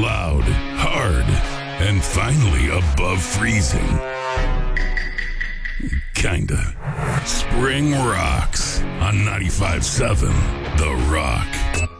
loud, hard, and finally above freezing. Kinda. Spring rocks on 95.7 The Rock.